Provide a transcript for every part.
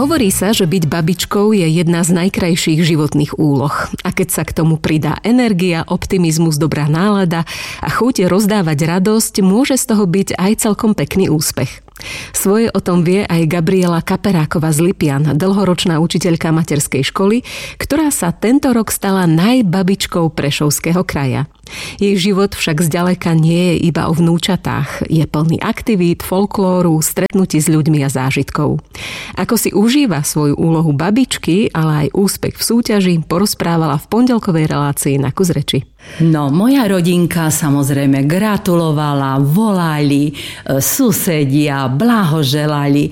Hovorí sa, že byť babičkou je jedna z najkrajších životných úloh. A keď sa k tomu pridá energia, optimizmus, dobrá nálada a chuť rozdávať radosť, môže z toho byť aj celkom pekný úspech. Svoje o tom vie aj Gabriela Kaperáková z Lipian, dlhoročná učiteľka materskej školy, ktorá sa tento rok stala najbabičkou Prešovského kraja. Jej život však zďaleka nie je iba o vnúčatách. Je plný aktivít, folklóru, stretnutí s ľuďmi a zážitkov. Ako si užíva svoju úlohu babičky, ale aj úspech v súťaži, porozprávala v pondelkovej relácii Na kus reči. No, moja rodinka samozrejme gratulovala, volali, susedia, blahoželali.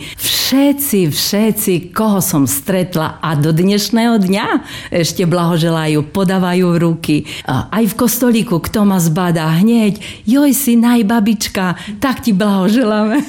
Všetci, koho som stretla a do dnešného dňa ešte blahoželajú, podávajú ruky. Aj v kostolíku, kto ma zbadá hneď, joj, si najbabička, tak ti blahoželáme.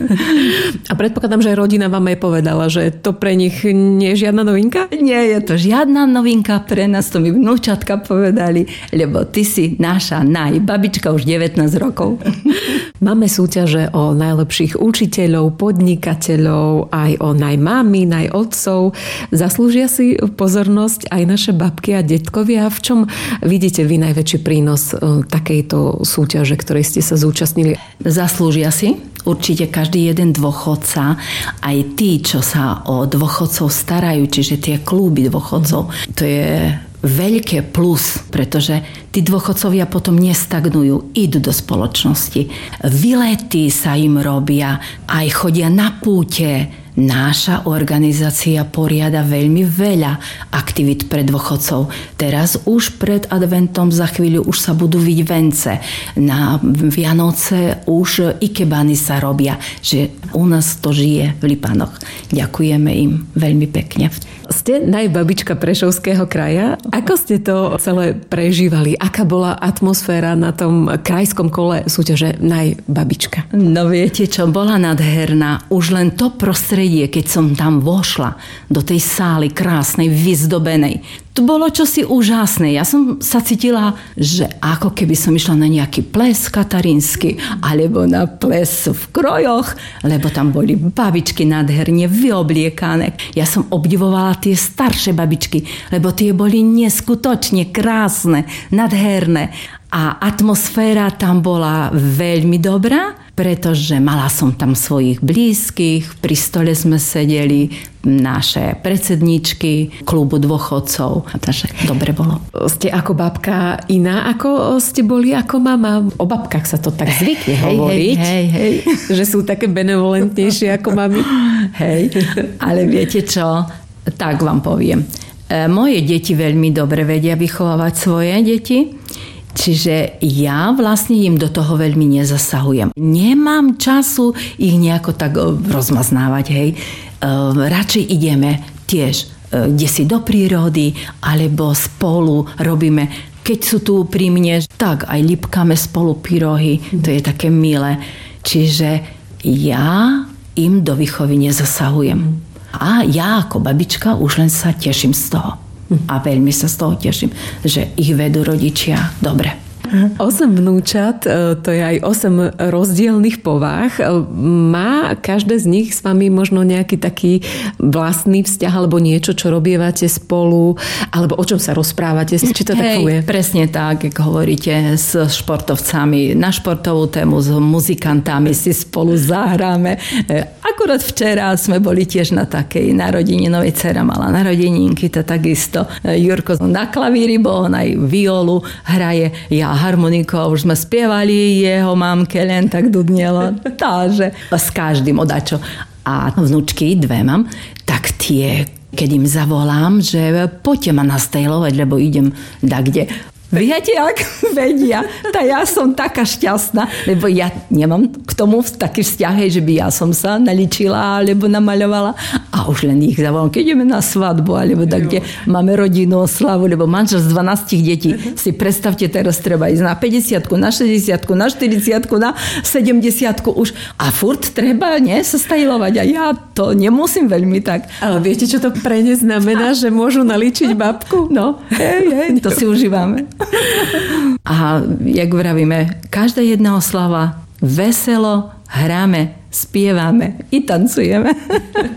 A predpokladám, že rodina vám aj povedala, že to pre nich nie je žiadna novinka? Nie je to žiadna novinka pre nás, to mi vnúčatka povedali, lebo ty si naša najbabička už 19 rokov. Máme súťaže o najlepších učiteľov, podnikateľov, aj o najmami, najotcov. Zaslúžia si pozornosť aj naše babky a detkovia. V čom vidíte vy najväčší prínos takejto súťaže, ktorej ste sa zúčastnili? Zaslúžia si určite každý jeden dôchodca, aj tí, čo sa o dôchodcov starajú, čiže tie kluby dôchodcov. To je veľké plus, pretože tí dôchodcovia potom nestagnujú, idú do spoločnosti. Výlety sa im robia, aj chodia na púte. Naša organizácia poriada veľmi veľa aktivít pre dôchodcov. Teraz už pred adventom za chvíľu už sa budú viť vence. Na Vianoce už ikebany sa robia, že u nás to žije v Lipanoch. Ďakujeme im veľmi pekne. Ste najbabička Prešovského kraja. Ako ste to celé prežívali? Aká bola atmosféra na tom krajskom kole súťaže najbabička? No viete čo, bola nádherná. Už len to prostredie, keď som tam vošla do tej sály krásnej, vyzdobenej. To bolo čosi úžasné. Ja som sa cítila, že ako keby som išla na nejaký ples katarínsky alebo na ples v krojoch, lebo tam boli babičky nádherne vyobliekané. Ja som obdivovala tie staršie babičky, lebo tie boli neskutočne krásne, nádherné. A atmosféra tam bola veľmi dobrá, pretože mala som tam svojich blízkych, pri stole sme sedeli, naše predsedničky klubu dôchodcov. Takže dobre bolo. Ste ako babka iná, ako ste boli ako mama? O babkách sa to tak zvykne hovoriť, hej. Že sú také benevolentnejšie ako mami. Hej, ale viete čo? Tak vám poviem. Moje deti veľmi dobre vedia vychovávať svoje deti. Čiže ja vlastne im do toho veľmi nezasahujem. Nemám času ich nejako tak rozmaznávať, hej. Radšej ideme tiež kdesi do prírody, alebo spolu robíme, keď sú tu pri mne, tak aj lipkáme spolu pyrohy, to je také milé. Čiže ja im do výchovy nezasahujem. A ja ako babička už len sa teším z toho. A veľmi sa z toho teším, že ich vedú rodičia dobre. 8 vnúčat, to je aj 8 rozdielnych povách. Má každé z nich s vami možno nejaký taký vlastný vzťah alebo niečo, čo robievate spolu, alebo o čom sa rozprávate? Či to tak povie? Presne tak, ako hovoríte, s športovcami. Na športovú tému s muzikantami si spolu zahráme. Akurát včera sme boli tiež na takej narodeninovej, dcera mala narodeninky, to takisto. Jurko na klavíri, bo on aj violu hraje, ja harmonikou, už sme spievali jeho mamke, len tak dudnelo. Takže s každým odačo. A vnúčky, 2 mám, tak tie, keď im zavolám, že poďte ma nastajlovať, lebo idem kde. Viete, ak vedia, tak ja som taká šťastná, lebo ja nemám k tomu taký vzťah, že by ja som sa naličila alebo namaľovala a už len ich zavolám, keď ideme na svadbu alebo kde máme rodinnú oslavu, lebo manžel z 12 detí. Si predstavte, teraz treba ísť na 50, na 60, na 40, na 70 už a furt treba, sa stajlovať a ja to nemusím veľmi tak. Ale viete, čo to pre ne znamená, že môžu naličiť babku? No, hej, to si užívame. A jak vravíme, každá jedna oslava veselo hráme, spievame i tancujeme.